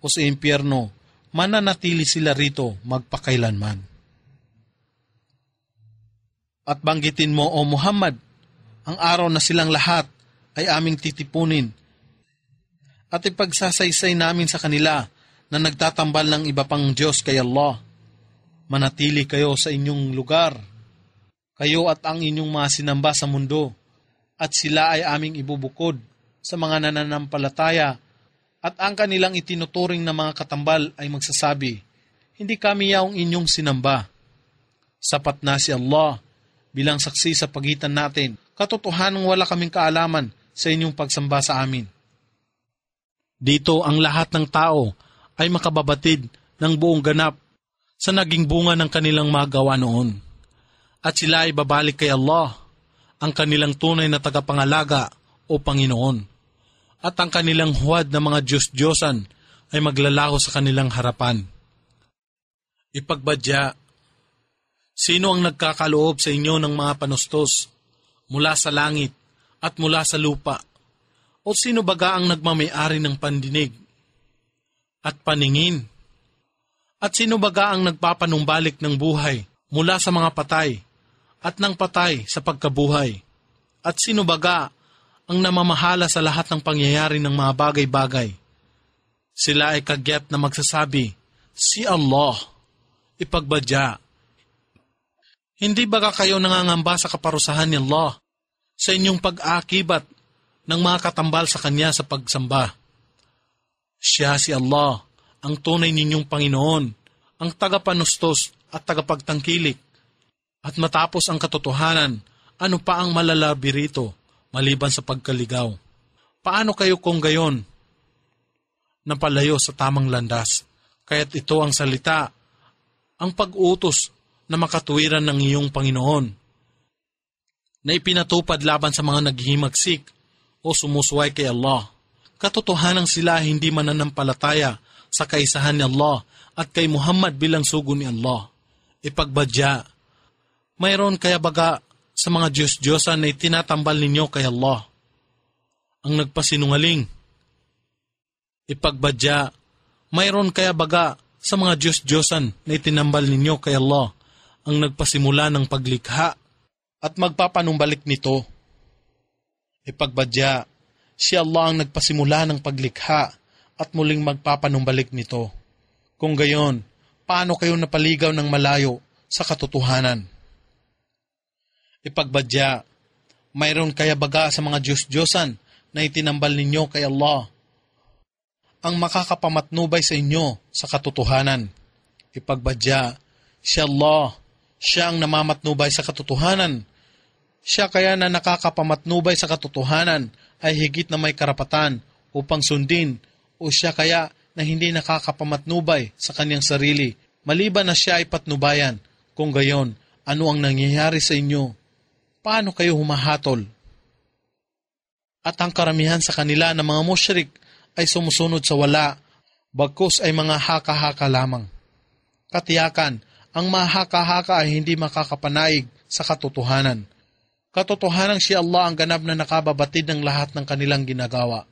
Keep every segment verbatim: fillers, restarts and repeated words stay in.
o sa impyerno, mananatili sila rito magpakailanman. At banggitin mo, O Muhammad, ang araw na silang lahat ay aming titipunin at ipagsasaysay namin sa kanila na nagtatambal ng iba pang Diyos kay Allah. Manatili kayo sa inyong lugar, kayo at ang inyong mga sinamba sa mundo, at sila ay aming ibubukod sa mga nananampalataya, at ang kanilang itinuturing na mga katambal ay magsasabi, hindi kami yaong inyong sinamba. Sapat na si Allah bilang saksi sa pagitan natin, katotohanang wala kaming kaalaman sa inyong pagsamba sa amin. Dito ang lahat ng tao ay makababatid ng buong ganap sa naging bunga ng kanilang magawa noon. At sila ay babalik kay Allah, ang kanilang tunay na tagapangalaga o Panginoon. At ang kanilang huwad na mga Diyos-Diyosan ay maglalaho sa kanilang harapan. Ipagbadya, sino ang nagkakaloob sa inyo ng mga panustos mula sa langit at mula sa lupa? O sino baga ang nagmamay-ari ng pandinig at paningin? At sino baga ang nagpapanumbalik ng buhay mula sa mga patay at ng patay sa pagkabuhay? At sino baga ang namamahala sa lahat ng pangyayari ng mga bagay-bagay? Sila ay kagyat na magsasabi, si Allah. Ipagbadya, hindi baga kayo nangangamba sa kaparusahan ni Allah sa inyong pag-aakibat ng mga katambal sa Kanya sa pagsamba? Siya si Allah, ang tunay ninyong Panginoon, ang tagapanustos at tagapagtangkilik. At matapos ang katotohanan, ano pa ang malalabi rito maliban sa pagkaligaw? Paano kayo kung gayon napalayo sa tamang landas? Kaya't ito ang salita, ang pag-utos na makatuwiran ng iyong Panginoon, na ipinatupad laban sa mga naghihimagsik o sumusuway kay Allah. Katotohanang sila hindi mananampalataya sa kaisahan ni Allah at kay Muhammad bilang sugo ni Allah. Ipagbadya, mayroon kaya baga sa mga Diyos-Diyosan na itinatambal ninyo kay Allah ang nagpasinungaling? Ipagbadya, mayroon kaya baga sa mga Diyos-Diyosan na itinambal ninyo kay Allah ang nagpasimula ng paglikha at magpapanumbalik nito? Ipagbadya, si Allah ang nagpasimula ng paglikha at muling magpapanumbalik nito. Kung gayon, paano kayo napaligaw ng malayo sa katotohanan? Ipagbadya, mayroon kaya baga sa mga Diyos-Diyosan na itinambal ninyo kay Allah ang makakapamatnubay sa inyo sa katotohanan? Ipagbadya, si Allah, siya ang namamatnubay sa katotohanan. Siya kaya na nakakapamatnubay sa katotohanan ay higit na may karapatan upang sundin, o siya kaya na hindi nakakapamatnubay sa kanyang sarili, maliban na siya ay patnubayan? Kung gayon, ano ang nangyayari sa inyo? Paano kayo humahatol? At ang karamihan sa kanila ng mga musyrik ay sumusunod sa wala, bagkus ay mga haka-haka lamang. Katiyakan, ang mga haka-haka ay hindi makakapanaig sa katotohanan. Katotohanan si Allah ang ganap na nakababatid ng lahat ng kanilang ginagawa.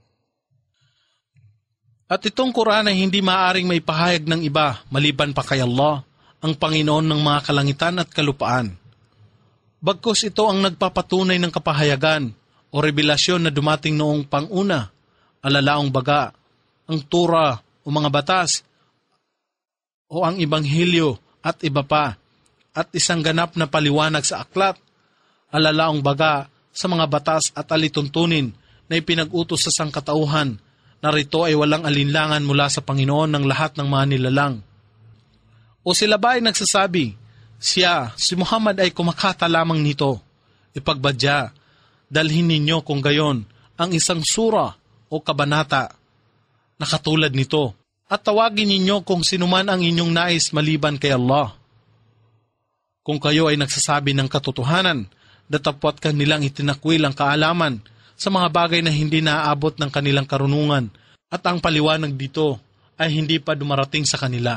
At itong Quran ay hindi maaaring may pahayag ng iba maliban pa kay Allah, ang Panginoon ng mga kalangitan at kalupaan. Bagkus ito ang nagpapatunay ng kapahayagan o revelasyon na dumating noong panguna, alalaong baga, ang Tura o mga batas, o ang Ibanghilyo at iba pa, at isang ganap na paliwanag sa aklat, alalaong baga sa mga batas at alituntunin na ipinag-utos sa sangkatauhan, na rito ay walang alinlangan mula sa Panginoon ng lahat ng mga nilalang. O sila ba ay nagsasabi, siya, si Muhammad ay kumakata lamang nito? Ipagbadya, dalhin ninyo kung gayon ang isang sura o kabanata na katulad nito, at tawagin ninyo kung sinuman ang inyong nais maliban kay Allah. Kung kayo ay nagsasabi ng katotohanan, datapwat kanilang itinakwil ang kaalaman sa mga bagay na hindi naaabot ng kanilang karunungan, at ang paliwanag dito ay hindi pa dumarating sa kanila.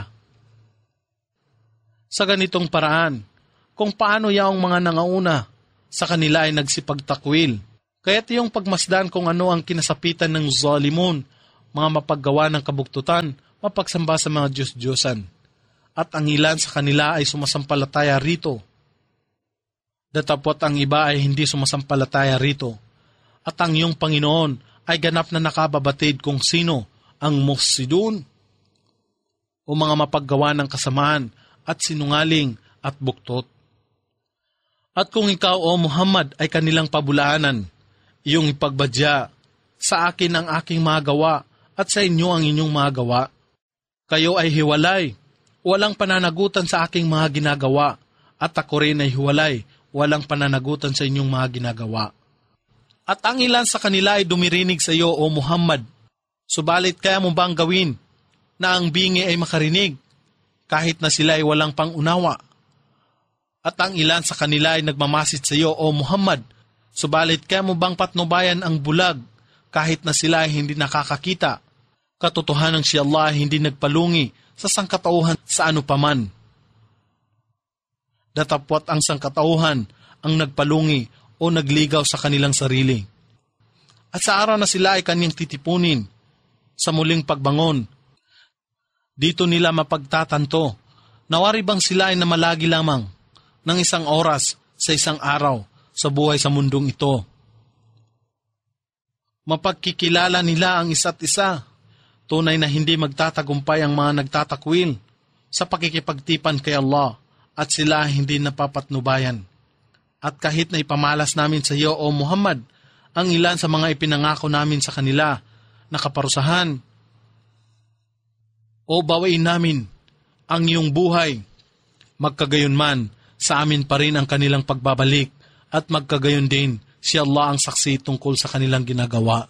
Sa ganitong paraan, kung paano yaong mga nangauna sa kanila ay nagsipagtakwil, kaya't yung pagmasdan kung ano ang kinasapitan ng zalimun mga mapaggawa ng kabuktutan, mapagsamba sa mga Diyos-Diyosan. At ang ilan sa kanila ay sumasampalataya rito. Datapot ang iba ay hindi sumasampalataya rito. At ang iyong Panginoon ay ganap na nakababatid kung sino ang mufsidun o mga mapaggawa ng kasamaan at sinungaling at buktot. At kung ikaw o Muhammad ay kanilang pabulaanan, iyong ipagbadya, sa akin ang aking mga gawa at sa inyo ang inyong mga gawa. Kayo ay hiwalay, walang pananagutan sa aking mga ginagawa, at ako rin ay hiwalay, walang pananagutan sa inyong mga ginagawa. At ang ilan sa kanila ay dumirinig sa iyo, O Muhammad, subalit kaya mo bang gawin na ang bingi ay makarinig, kahit na sila ay walang pangunawa? At ang ilan sa kanila ay nagmamasid sa iyo, O Muhammad, subalit kaya mo bang patnubayan ang bulag, kahit na sila ay hindi nakakakita? Katotohanan si Allah ay hindi nagpalungi sa sangkatauhan sa ano paman. Datapwat ang sangkatauhan ang nagpalungi o nagligaw sa kanilang sarili. At sa araw na sila ay kanyang titipunin, sa muling pagbangon, dito nila mapagtatanto, nawari bang sila ay namalagi lamang ng isang oras sa isang araw sa buhay sa mundong ito. Mapagkikilala nila ang isa't isa, tunay na hindi magtatagumpay ang mga nagtatakwil sa pakikipagtipan kay Allah at sila hindi napapatnubayan. At kahit na ipamalas namin sa iyo, O Muhammad, ang ilan sa mga ipinangako namin sa kanila na kaparusahan, o bawain namin ang iyong buhay, magkagayon man, sa amin pa rin ang kanilang pagbabalik at magkagayon din si Allah ang saksi tungkol sa kanilang ginagawa.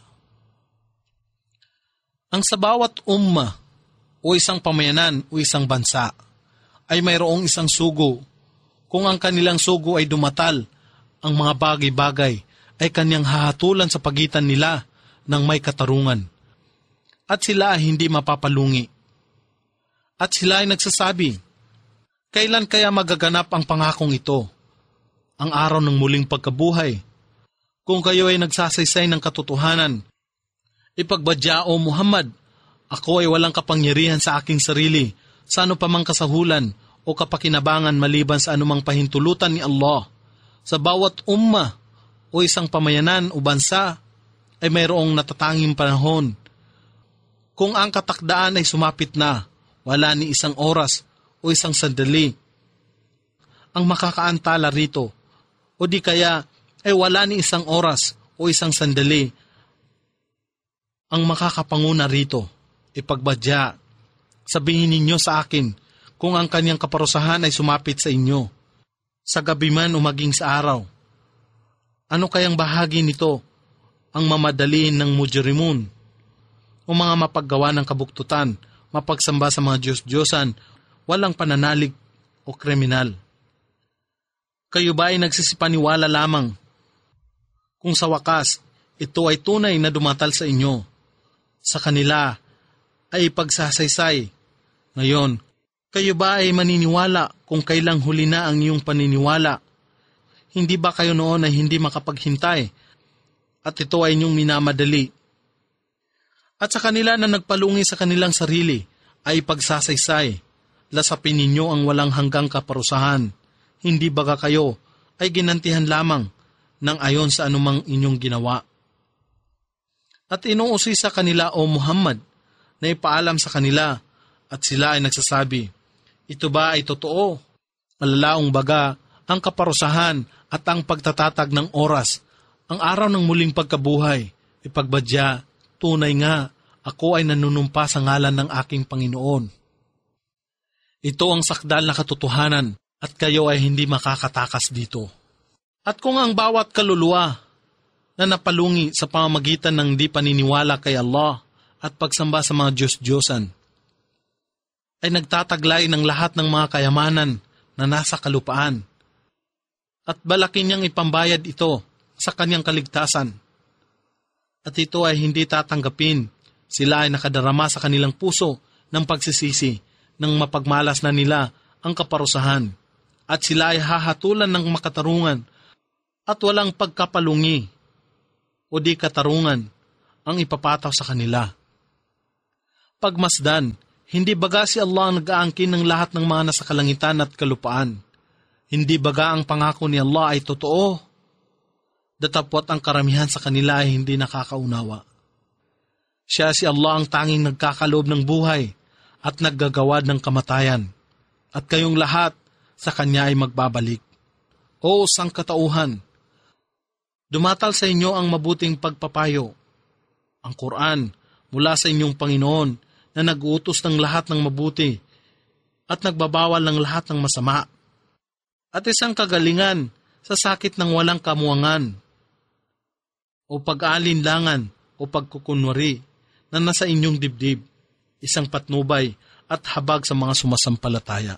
Ang sa bawat umma o isang pamayanan o isang bansa ay mayroong isang sugo. Kung ang kanilang sugo ay dumatal, ang mga bagay-bagay ay kanyang hahatulan sa pagitan nila ng may katarungan. At sila ay hindi mapapalungi. At sila ay nagsasabi, kailan kaya magaganap ang pangakong ito? Ang araw ng muling pagkabuhay. Kung kayo ay nagsasaysay ng katotohanan, ipagbadya, O Muhammad, ako ay walang kapangyarihan sa aking sarili, sa ano pa mang kasahulan o kapakinabangan maliban sa anumang pahintulutan ni Allah. Sa bawat umma o isang pamayanan o bansa ay mayroong natatanging panahon. Kung ang katakdaan ay sumapit na, wala ni isang oras o isang sandali ang makakaantala rito, o di kaya ay wala ni isang oras o isang sandali ang makakapanguna rito. Ipagbadya, sabihin ninyo sa akin kung ang kanyang kaparusahan ay sumapit sa inyo, sa gabi man o maging sa araw. Ano kayang bahagi nito ang mamadaliin ng mujrimun o mga mapaggawa ng kabuktutan, mapagsamba sa mga Diyos-Diyosan, walang pananalig o kriminal? Kayo ba ay nagsisipaniwala lamang kung sa wakas ito ay tunay na dumatal sa inyo? Sa kanila ay pagsasaysay. Ngayon, kayo ba ay maniniwala kung kailang huli na ang iyong paniniwala? Hindi ba kayo noon ay hindi makapaghintay at ito ay inyong minamadali? At sa kanila na nagpalungi sa kanilang sarili ay pagsasaysay, lasapin ninyo ang walang hanggang kaparusahan. Hindi baga kayo ay ginantihan lamang ng ayon sa anumang inyong ginawa? At inuusi sa kanila, O Muhammad, na ipaalam sa kanila, at sila ay nagsasabi, ito ba ay totoo? Malalaong baga ang kaparusahan at ang pagtatatag ng oras, ang araw ng muling pagkabuhay. Ipagbadya, tunay nga, ako ay nanunumpa sa ngalan ng aking Panginoon. Ito ang sakdal na katotohanan at kayo ay hindi makakatakas dito. At kung ang bawat kaluluwa na napalungi sa pamamagitan ng di paniniwala kay Allah at pagsamba sa mga Diyos-Diyosan ay nagtataglay ng lahat ng mga kayamanan na nasa kalupaan at balakin niyang ipambayad ito sa kanyang kaligtasan. At ito ay hindi tatanggapin. Sila ay nakadarama sa kanilang puso ng pagsisisi nang mapagmalas na nila ang kaparusahan at sila ay hahatulan ng makatarungan at walang pagkapalungi o di katarungan ang ipapataw sa kanila. Pagmasdan, hindi baga si Allah ang nag-aangkin ng lahat ng mga nasa kalangitan at kalupaan? Hindi baga ang pangako ni Allah ay totoo? Datapwat ang karamihan sa kanila ay hindi nakakaunawa. Siya si Allah ang tanging nagkakaloob ng buhay at naggagawad ng kamatayan, at kayong lahat sa Kanya ay magbabalik. O sangkatauhan, dumatal sa inyo ang mabuting pagpapayo, ang Quran mula sa inyong Panginoon na nag-uutos ng lahat ng mabuti at nagbabawal ng lahat ng masama, at isang kagalingan sa sakit ng walang kamuangan o pag-aalinlangan o pagkukunwari na nasa inyong dibdib, isang patnubay at habag sa mga sumasampalataya.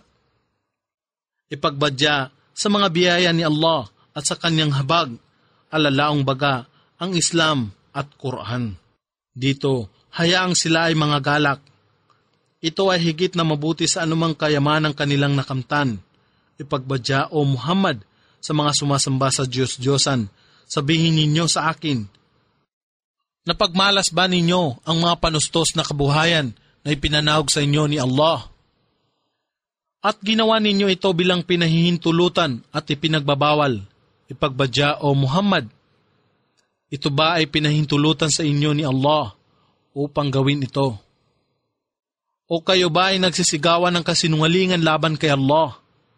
Ipagbadya sa mga biyaya ni Allah at sa kanyang habag, alalaong baga ang Islam at Quran. Dito, hayaang sila ay mga galak. Ito ay higit na mabuti sa anumang kayamanang kanilang nakamtan. Ipagbadya, O Muhammad, sa mga sumasamba sa Diyos-Diyosan, sabihin ninyo sa akin, napagmalas ba ninyo ang mga panustos na kabuhayan na ipinanahog sa inyo ni Allah? At ginawa ninyo ito bilang pinahihintulutan at ipinagbabawal. Ipagbadya, O Muhammad, ito ba ay pinahintulutan sa inyo ni Allah upang gawin ito? O kayo ba ay nagsisigawan ng kasinungalingan laban kay Allah?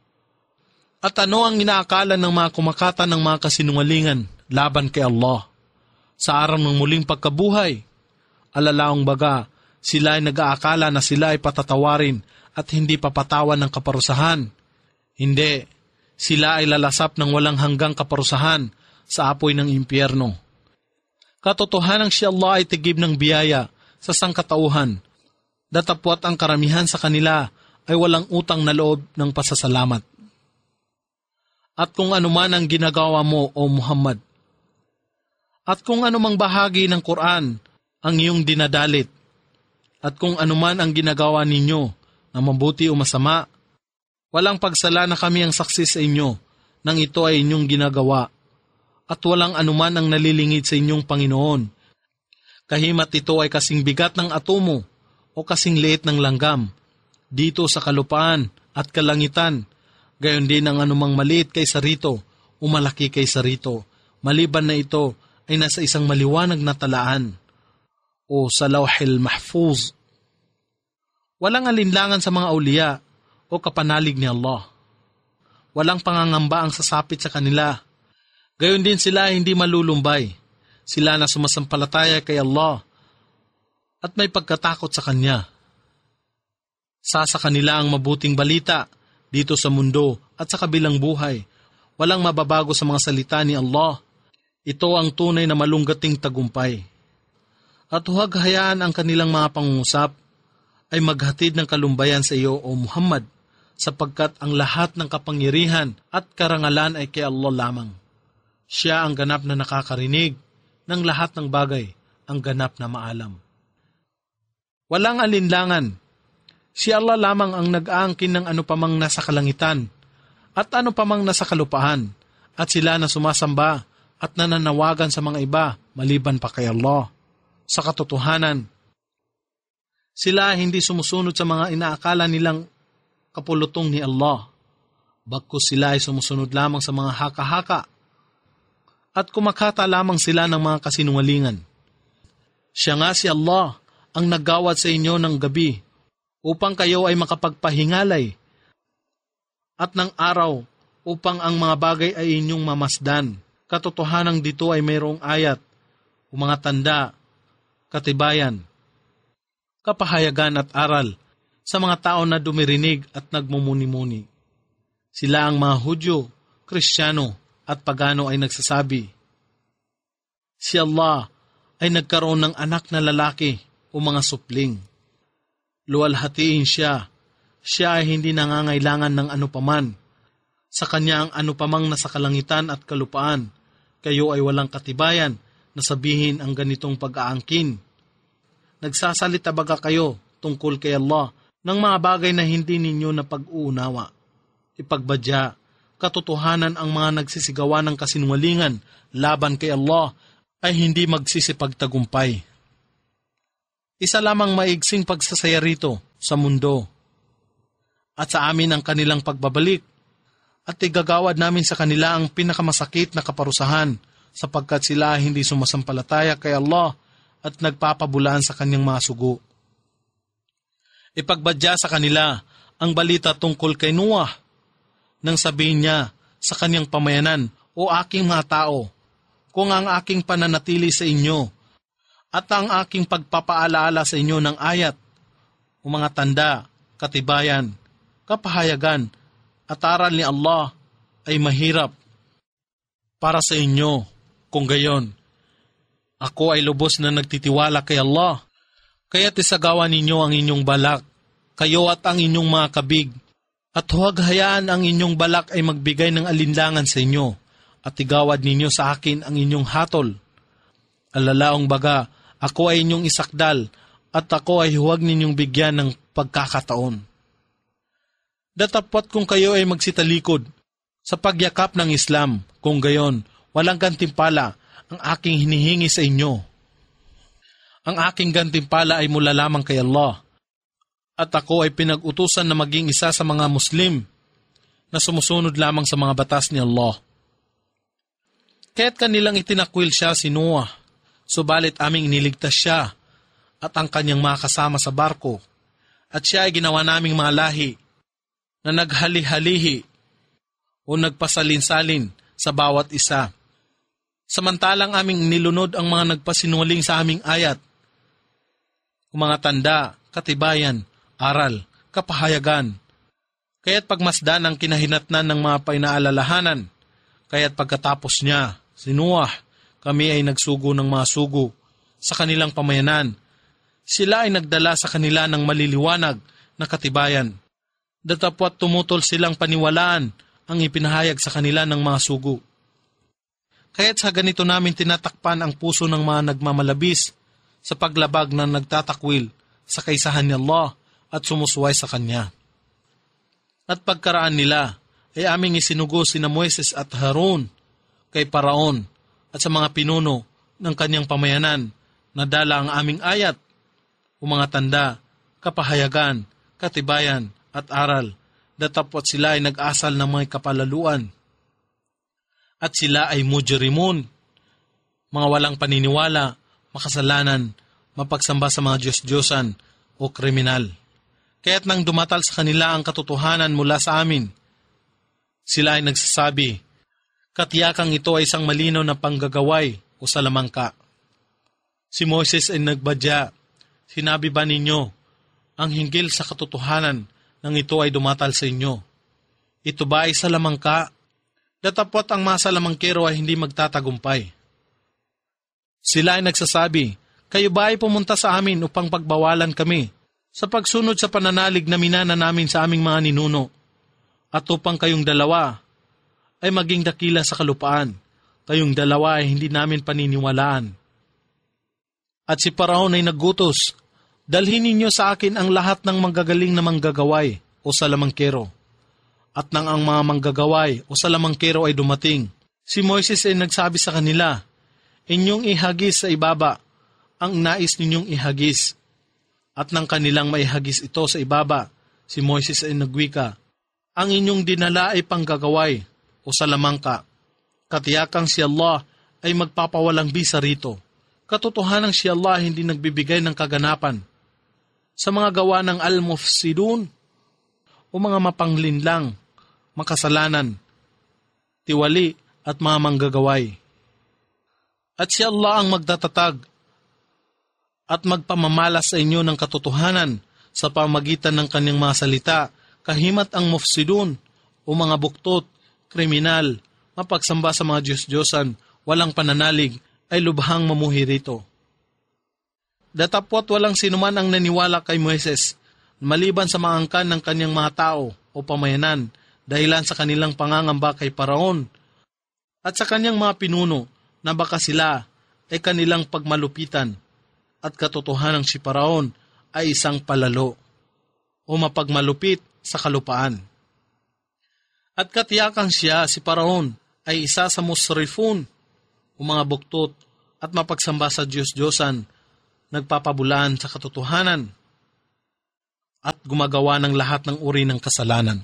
At ano ang inaakala ng mga kumakata ng mga kasinungalingan laban kay Allah? Sa araw ng muling pagkabuhay, alalaong baga, sila ay nag-aakala na sila ay patatawarin at hindi papatawan ng kaparusahan. Hindi, sila ay lalasap ng walang hanggang kaparusahan sa apoy ng impyerno. Katotohanang si Allah ay tigib ng biyaya sa sangkatauhan, datapwat ang karamihan sa kanila ay walang utang na loob ng pasasalamat. At kung anuman ang ginagawa mo, O Muhammad, at kung anumang bahagi ng Quran ang iyong dinadalit, at kung anuman ang ginagawa ninyo na mabuti o masama, walang pagsala na kami ang saksi sa inyo nang ito ay inyong ginagawa, at walang anuman ang nalilingid sa inyong Panginoon. Kahimat ito ay kasing bigat ng atomo o kasing liit ng langgam dito sa kalupaan at kalangitan. Gayon din ang anumang maliit kaysa rito o malaki kaysa rito, maliban na ito ay nasa isang maliwanag na talaan o sa Lawhil Mahfuz. Walang alinlangan sa mga auliya o kapanalig ni Allah. Walang pangangamba ang sasapit sa kanila. Gayon din sila hindi malulumbay. Sila na sumasampalataya kay Allah at may pagkatakot sa Kanya. Sa sa kanila ang mabuting balita dito sa mundo at sa kabilang buhay. Walang mababago sa mga salita ni Allah. Ito ang tunay na malunggating tagumpay. At huwag hayaan ang kanilang mga pangungusap ay maghatid ng kalumbayan sa iyo, O Muhammad, sapagkat ang lahat ng kapangyarihan at karangalan ay kay Allah lamang. Siya ang ganap na nakakarinig ng lahat ng bagay, ang ganap na maalam. Walang alinlangan. Si Allah lamang ang nag-aangkin ng ano pamang nasa kalangitan at ano pamang nasa kalupaan, at sila na sumasamba at nananawagan sa mga iba maliban pa kay Allah. Sa katotohanan, sila hindi sumusunod sa mga inaakala nilang kapulutong ni Allah. Bagkus sila ay sumusunod lamang sa mga haka-haka at kumakata lamang sila ng mga kasinungalingan. Siya nga si Allah ang naggawad sa inyo ng gabi upang kayo ay makapagpahingalay at ng araw upang ang mga bagay ay inyong mamasdan. Katotohanang dito ay mayroong ayat o mga tanda, katibayan, kapahayagan at aral sa mga tao na dumirinig at nagmumuni-muni. Sila ang mga Hudyo, Kristiyano at Pagano ay nagsasabi, si Allah ay nagkaroon ng anak na lalaki o mga supling. Luwalhatiin siya, siya ay hindi nangangailangan ng anupaman. Sa kanya ang anupamang nasa kalangitan at kalupaan. Kayo ay walang katibayan na sabihin ang ganitong pag-aangkin. Nagsasalita baga kayo tungkol kay Allah ng mga bagay na hindi ninyo na pag-uunawa? Ipagbadya, katotohanan ang mga nagsisigawa ng kasinungalingan laban kay Allah ay hindi magsisipagtagumpay. Isa lamang maigsing pagsasaya rito sa mundo. At sa amin ang kanilang pagbabalik. At igagawad namin sa kanila ang pinakamasakit na kaparusahan sapagkat sila hindi sumasampalataya kay Allah at nagpapabulaan sa kanyang mga sugo. Ipagbadya sa kanila ang balita tungkol kay Noah nang sabihin niya sa kanyang pamayanan, o aking mga tao, kung ang aking pananatili sa inyo at ang aking pagpapaalaala sa inyo ng ayat, o mga tanda, katibayan, kapahayagan, at aral ni Allah ay mahirap para sa inyo. Kung gayon, ako ay lubos na nagtitiwala kay Allah, kaya't isagawa ninyo ang inyong balak, kayo at ang inyong mga kabig, at huwag hayaan ang inyong balak ay magbigay ng alinlangan sa inyo, at igawad ninyo sa akin ang inyong hatol. Alalaong baga, ako ay inyong isakdal, at ako ay huwag ninyong bigyan ng pagkakataon. Datapwat kung kayo ay magsitalikod sa pagyakap ng Islam, kung gayon, walang gantimpala ang aking hinihingi sa inyo. Ang aking gantimpala ay mula lamang kay Allah, at ako ay pinag-utusan na maging isa sa mga Muslim na sumusunod lamang sa mga batas ni Allah. Kaya't kanilang itinakwil siya si Noah, subalit aming iniligtas siya at ang kanyang mga kasama sa barko, at siya ay ginawa naming mga lahi na naghali-halihi o nagpasalin-salin sa bawat isa. Samantalang aming nilunod ang mga nagpasinungaling sa aming ayat, mga tanda, katibayan, aral, kapahayagan. Kaya't pagmasdan ang kinahinatnan ng mga painaalalahanan, kaya't pagkatapos niya, si Noah, kami ay nagsugo ng mga sugo sa kanilang pamayanan. Sila ay nagdala sa kanila ng maliliwanag na katibayan. Datapwat tumutol silang paniwalaan ang ipinahayag sa kanila ng mga sugo. Kaya't sa ganito namin tinatakpan ang puso ng mga nagmamalabis sa paglabag na nagtatakwil sa kaisahan ni Allah at sumusuway sa Kanya. At pagkaraan nila ay aming isinugo sina Moises at Harun kay Paraon at sa mga pinuno ng kanyang pamayanan na dala ang aming ayat o mga tanda, kapahayagan, katibayan at aral, datapwat sila ay nag-asal ng mga kapalaluan. At sila ay mujrimun, mga walang paniniwala, makasalanan, mapagsamba sa mga Diyos-Diyosan o kriminal. Kaya't nang dumatal sa kanila ang katotohanan mula sa amin, sila ay nagsasabi, katiyakang ito ay isang malinaw na panggagaway o salamangka. Si Moises ay nagbadya, sinabi ba ninyo, ang hinggil sa katotohanan nang ito ay dumatal sa inyo? Ito ba ay salamangka? Datapwat ang mga salamangkero ay hindi magtatagumpay. Sila ay nagsasabi, kayo ba ay pumunta sa amin upang pagbawalan kami sa pagsunod sa pananalig na minana namin sa aming mga ninuno, at upang kayong dalawa ay maging dakila sa kalupaan, kayong dalawa ay hindi namin paniniwalaan. At si Paraon ay naggutos, dalhin ninyo sa akin ang lahat ng manggagaling na manggagaway o salamangkero. At nang ang mga manggagaway o salamangkero ay dumating, si Moises ay nagsabi sa kanila, inyong ihagis sa ibaba ang nais ninyong ihagis. At nang kanilang maihagis ito sa ibaba, si Moises ay nagwika, ang inyong dinala ay panggagaway o salamangka. Katiyakang si Allah ay magpapawalang bisa rito. Katotohanang si Allah hindi nagbibigay ng kaganapan sa mga gawa ng al-mufsidun o mga mapanglinlang, makasalanan, tiwali at mga manggagaway. At si Allah ang magtatatag at magpamamalas sa inyo ng katotohanan sa pamagitan ng kanyang mga salita, kahimat ang mufsidun o mga buktot, kriminal, mapagsamba sa mga Diyos-Diyosan, walang pananalig, ay lubhang mamuhi rito. Datapwat walang sinuman ang naniwala kay Moises, maliban sa mga angkan ng kanyang mga tao o pamayanan, dahilan sa kanilang pangangamba kay Paraon at sa kanyang mga pinuno na baka sila ay kanilang pagmalupitan, at katotohanang si Paraon ay isang palalo o mapagmalupit sa kalupaan. At katiyakang siya, si Paraon, ay isa sa musrifun o mga buktot at mapagsamba sa Diyos-Diyosan nagpapabulaan sa katotohanan at gumagawa ng lahat ng uri ng kasalanan.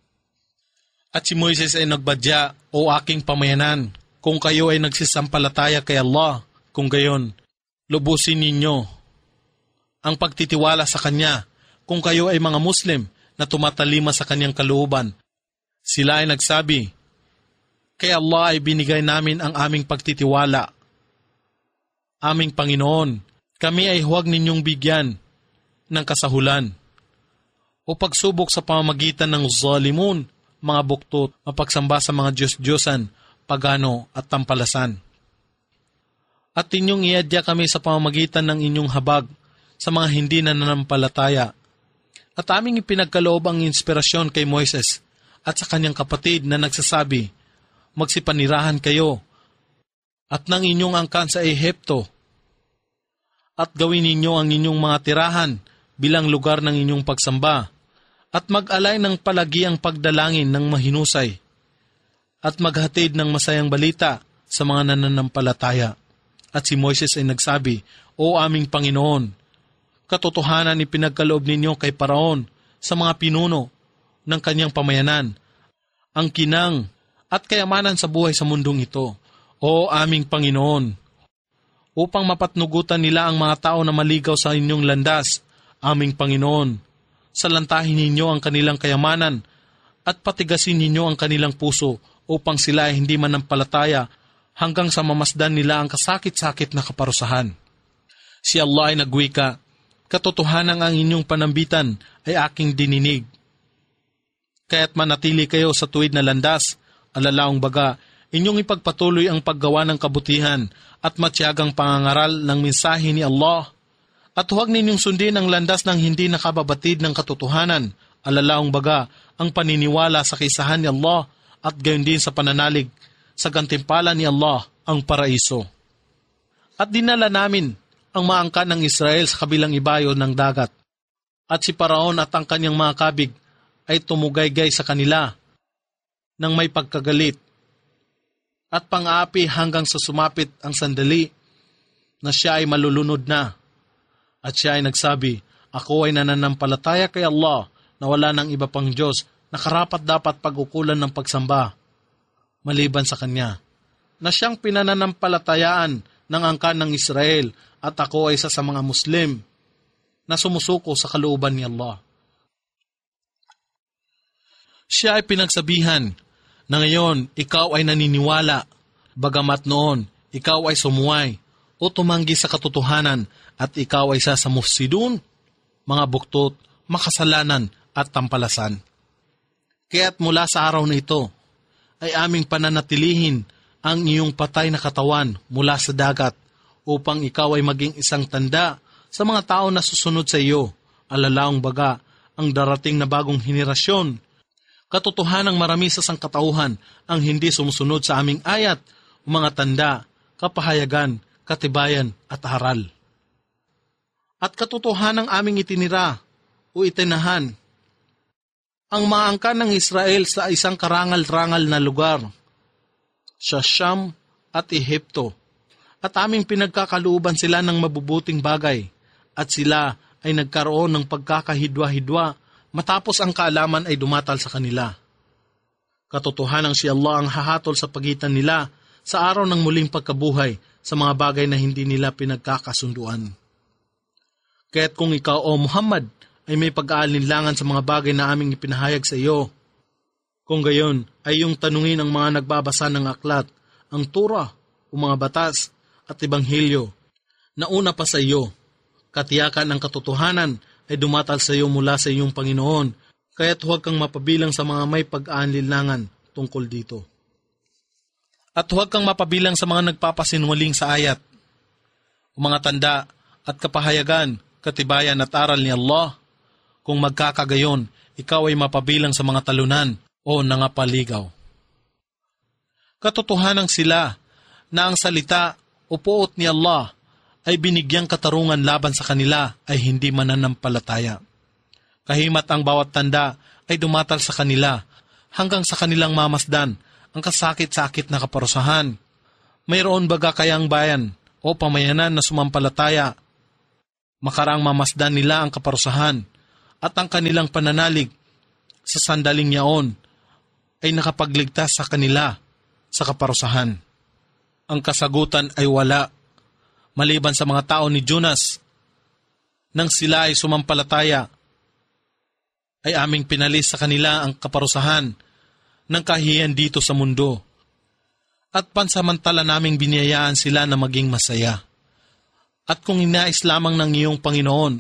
At si Moises ay nagbadya, "O aking pamayanan, kung kayo ay nagsisampalataya kay Allah, kung gayon, lubusin ninyo ang pagtitiwala sa Kanya. Kung kayo ay mga Muslim na tumatalima sa Kanyang kalooban." Sila ay nagsabi, "Kay Allah ay binigay namin ang aming pagtitiwala. Aming Panginoon, kami ay huwag ninyong bigyan ng kasahulan o pagsubok sa pamamagitan ng zalimun, mga buktot, mapagsamba sa mga Diyos-Diyosan, pagano at tampalasan. At inyong iadya kami sa pamamagitan ng inyong habag sa mga hindi nananampalataya." At aming ipinagkaloob ang inspirasyon kay Moises at sa kanyang kapatid na nagsasabi, "Magsipanirahan kayo at ng inyong angkan sa Ehipto at gawin ninyo ang inyong mga tirahan bilang lugar ng inyong pagsamba at mag-alay ng palagiang pagdalangin ng mahinusay at maghatid ng masayang balita sa mga nananampalataya." At si Moises ay nagsabi, "O aming Panginoon, katotohanan ipinagkaloob ninyo kay Paraon sa mga pinuno ng kanyang pamayanan ang kinang at kayamanan sa buhay sa mundong ito, O aming Panginoon, upang mapatnugutan nila ang mga tao na maligaw sa inyong landas. Aming Panginoon, salantahin ninyo ang kanilang kayamanan at patigasin ninyo ang kanilang puso upang sila ay hindi manampalataya hanggang sa mamasdan nila ang kasakit-sakit na kaparusahan." Si Allah ay nagwika, "Katotohanan ang inyong panambitan ay aking dininig. Kaya't manatili kayo sa tuwid na landas, alalaong baga, inyong ipagpatuloy ang paggawa ng kabutihan at matiyagang pangangaral ng mensahe ni Allah. At huwag ninyong sundin ang landas ng hindi nakababatid ng katotohanan, alalaong baga, ang paniniwala sa kaisahan ni Allah at gayon din sa pananalig sa gantimpala ni Allah ang paraiso. At dinala namin ang maangkan ng Israel sa kabilang ibayo ng dagat. At si Paraon at ang kanyang mga kabig ay tumugaygay sa kanila nang may pagkagalit at pang-aapi hanggang sa sumapit ang sandali na siya ay malulunod na. At siya ay nagsabi, "Ako ay nananampalataya kay Allah na wala ng iba pang Diyos na karapat dapat pag-ukulan ng pagsamba maliban sa Kanya, na siyang pinananampalatayaan ng angkan ng Israel, at ako ay isa sa mga Muslim na sumusuko sa kalooban ni Allah." Siya ay pinagsabihan na ngayon ikaw ay naniniwala, bagamat noon ikaw ay sumuway o tumanggi sa katotohanan at ikaw ay isa sa mufsidun, mga buktot, makasalanan at tampalasan. Kaya't mula sa araw na ito ay aming pananatilihin ang iyong patay na katawan mula sa dagat upang ikaw ay maging isang tanda sa mga tao na susunod sa iyo, alalaong baga ang darating na bagong henerasyon. Katotohanang marami sa sangkatauhan ang hindi sumusunod sa aming ayat, mga tanda, kapahayagan, katibayan at aral. At katotohanang aming itinira o itinahan ang maangkan ng Israel sa isang karangal-rangal na lugar, sa Siyam at Ehipto, at aming pinagkakalooban sila ng mabubuting bagay, at sila ay nagkaroon ng pagkakahidwa-hidwa matapos ang kaalaman ay dumatal sa kanila. Katotohanang si Allah ang hahatol sa pagitan nila sa araw ng muling pagkabuhay sa mga bagay na hindi nila pinagkakasunduan. Kaya't kung ikaw o Muhammad ay may pag-aalinlangan sa mga bagay na aming ipinahayag sa iyo, kung gayon ay yung tanungin ang mga nagbabasa ng aklat, ang Torah o mga batas at Ebanghelyo na una pa sa iyo. Katiyakan ang katotohanan ay dumatal sa iyo mula sa iyong Panginoon, kaya't huwag kang mapabilang sa mga may pag-aalinlangan tungkol dito. At huwag kang mapabilang sa mga nagpapasinungaling sa ayat, o mga tanda at kapahayagan, katibayan at aral ni Allah. Kung magkakagayon, ikaw ay mapabilang sa mga talunan o nangapaligaw. Katotohanang sila na ang salita o puot ni Allah ay binigyang katarungan laban sa kanila ay hindi mananampalataya. Kahimat ang bawat tanda ay dumatal sa kanila hanggang sa kanilang mamasdan ang kasakit-sakit na kaparusahan. Mayroon baga kayang bayan o pamayanan na sumampalataya Makaraang mamasdan nila ang kaparusahan at ang kanilang pananalig sa sandaling yaon ay nakapagligtas sa kanila sa kaparusahan. Ang kasagutan ay wala, maliban sa mga tao ni Jonas. Nang sila ay sumampalataya, ay aming pinalis sa kanila ang kaparusahan ng kahihiyan dito sa mundo. At pansamantala naming biniyayaan sila na maging masaya. At kung inais lamang ng iyong Panginoon,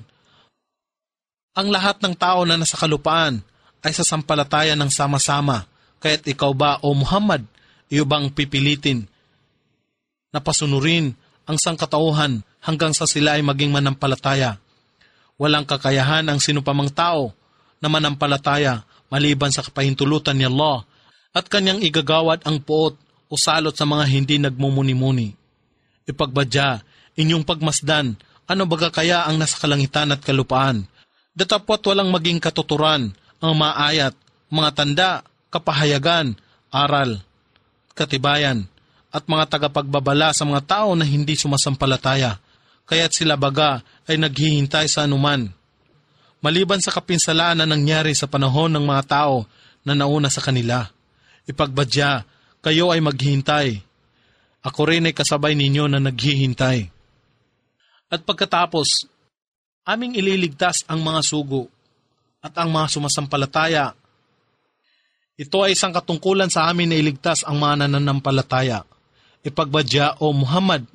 ang lahat ng tao na nasa kalupaan ay sasampalataya ng sama-sama, kaya't ikaw ba, O Muhammad, iyo bang pipilitin na pasunurin ang sangkatauhan hanggang sa sila ay maging manampalataya? Walang kakayahan ang sinupamang tao na manampalataya maliban sa kapahintulutan ni Allah at kanyang igagawad ang puot o salot sa mga hindi nagmumuni-muni. Ipagbadya, inyong pagmasdan, ano baga kaya ang nasa kalangitan at kalupaan? Datapwat walang maging katuturan ang maayat, mga tanda, kapahayagan, aral, katibayan, at mga tagapagbabala sa mga tao na hindi sumasampalataya, kaya't sila baga ay naghihintay sa anuman. Maliban sa kapinsalaan na nangyari sa panahon ng mga tao na nauna sa kanila, ipagbadya, kayo ay maghihintay. Ako rin ay kasabay ninyo na naghihintay. At pagkatapos, aming ililigtas ang mga sugo at ang mga sumasampalataya. Ito ay isang katungkulan sa amin na iligtas ang mga nananampalataya. Ipagbadya, O Muhammad,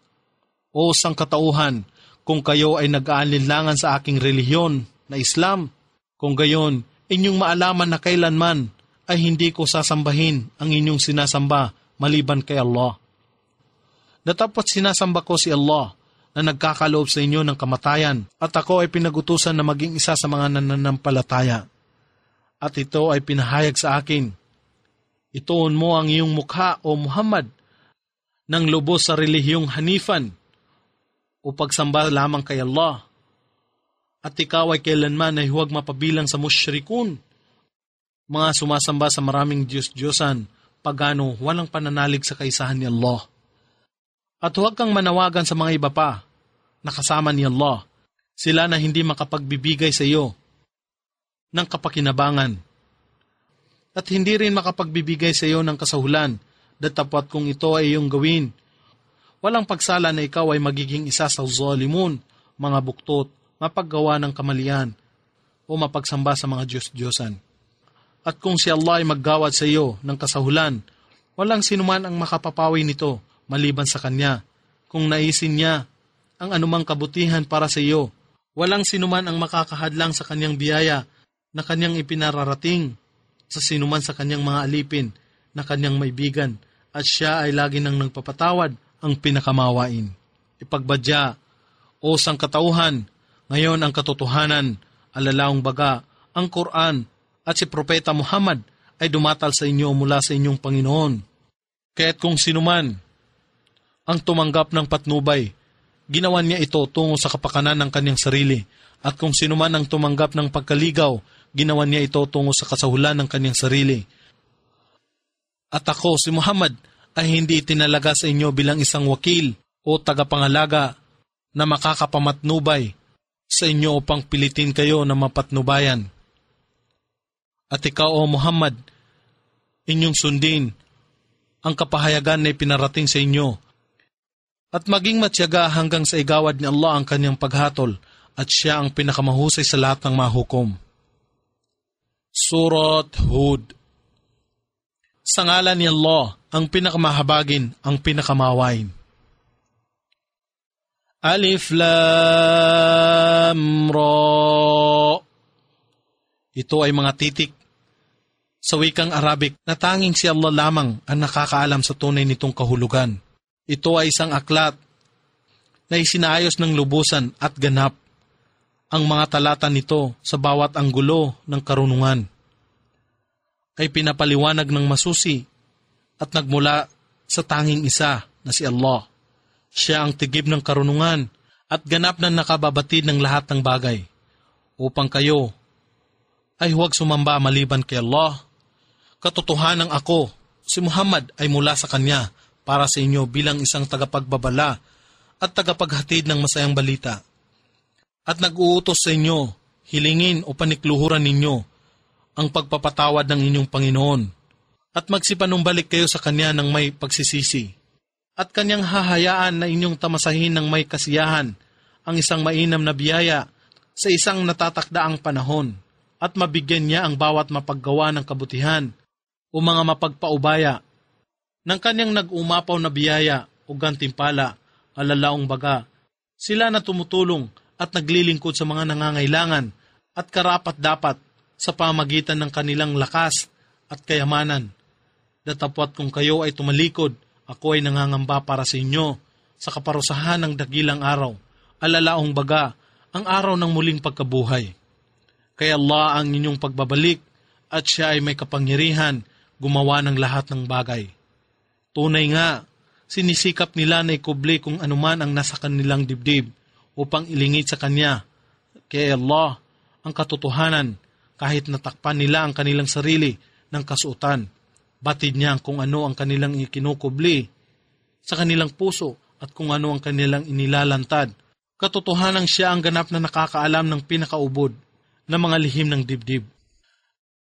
O sangkatauhan, kung kayo ay nag-aalinlangan sa aking relihiyon na Islam, kung gayon, inyong maalaman na kailanman ay hindi ko sasambahin ang inyong sinasamba maliban kay Allah. Datapot sinasamba ko si Allah na nagkakaloob sa inyo ng kamatayan at ako ay pinagutusan na maging isa sa mga nananampalataya. At ito ay pinahayag sa akin. Ituon mo ang iyong mukha, O Muhammad, ng lubos sa relihiyong Hanifan o pagsamba lamang kay Allah. At ikaw ay kailanman ay huwag mapabilang sa musyrikun, mga sumasamba sa maraming Diyos-Diyosan, pagano walang pananalig sa kaisahan ni Allah. At huwag kang manawagan sa mga iba pa, nakasama ni Allah, sila na hindi makapagbibigay sa iyo ng kapakinabangan. At hindi rin makapagbibigay sa iyo ng kasahulan, datapwat kung ito ay iyong gawin. Walang pagsala na ikaw ay magiging isa sa zalimun, mga buktot, mapaggawa ng kamalian, o mapagsamba sa mga Diyos-Diyosan. At kung si Allah ay maggawad sa iyo ng kasahulan, walang sinuman ang makapapawi nito maliban sa Kanya. Kung naisin niya ang anumang kabutihan para sa iyo, walang sinuman ang makakahadlang sa Kanyang biyaya na Kanyang ipinararating sa sinuman sa Kanyang mga alipin na Kanyang maibigan, at siya ay lagi nang nagpapatawad, ang pinakamawain. Ipagbadya, O sangkatauhan, ngayon ang katotohanan, alalaong baga, ang Quran at si Propeta Muhammad ay dumatal sa inyo mula sa inyong Panginoon. Kaya't kung sinuman ang tumanggap ng patnubay, ginawan niya ito tungo sa kapakanan ng kanyang sarili, at kung sinuman ang tumanggap ng pagkaligaw, ginawan niya ito tungo sa kasahulan ng kanyang sarili. At ako, si Muhammad, ay hindi itinalaga sa inyo bilang isang wakil o tagapangalaga na makakapamatnubay sa inyo upang pilitin kayo na mapatnubayan. At ikaw, O Muhammad, inyong sundin ang kapahayagan na ipinarating sa inyo at maging matyaga hanggang sa igawad ni Allah ang kanyang paghatol, at siya ang pinakamahusay sa lahat ng mahukom. Surat Hud. Sa ngalan ni Allah, ang pinakamahabagin, ang pinakamawain. Alif Lam Ra. Ito ay mga titik sa wikang Arabic na tanging si Allah lamang ang nakakaalam sa tunay nitong kahulugan. Ito ay isang aklat na isinaayos ng lubusan at ganap ang mga talata nito sa bawat anggulo ng karunungan. Ay pinapaliwanag ng masusi at nagmula sa tanging isa na si Allah. Siya ang tigib ng karunungan at ganap na nakababatid ng lahat ng bagay, upang kayo ay huwag sumamba maliban kay Allah. Katotohanan ako, si Muhammad, ay mula sa Kanya para sa inyo bilang isang tagapagbabala at tagapaghatid ng masayang balita. at nag-uutos sa inyo, hilingin o panikluhuran ninyo ang pagpapatawad ng inyong Panginoon at magsipanumbalik kayo sa Kanya ng may pagsisisi at Kanyang hahayaan na inyong tamasahin ng may kasiyahan ang isang mainam na biyaya sa isang natatakdaang panahon at mabigyan niya ang bawat mapaggawa ng kabutihan o mga mapagpaubaya ng Kanyang nag-umapaw na biyaya o gantimpala, alalaong baga. Sila na tumutulong at naglilingkod sa mga nangangailangan at karapat-dapat sa pamagitan ng kanilang lakas at kayamanan. Datapwat kung kayo ay tumalikod, ako ay nangangamba para sa inyo sa kaparusahan ng dagilang araw, alalaong baga, ang araw ng muling pagkabuhay. Kaya Allah ang inyong pagbabalik at siya ay may kapangyarihan gumawa ng lahat ng bagay. Tunay nga, sinisikap nila na ikubli kung anuman ang nasa kanilang dibdib upang ilingid sa Kanya. Kaya Allah ang katotohanan kahit natakpan nila ang kanilang sarili ng kasuotan. Batid niya kung ano ang kanilang ikinukubli sa kanilang puso at kung ano ang kanilang inilalantad. Katotohanan siya ang ganap na nakakaalam ng pinakaubod na mga lihim ng dibdib.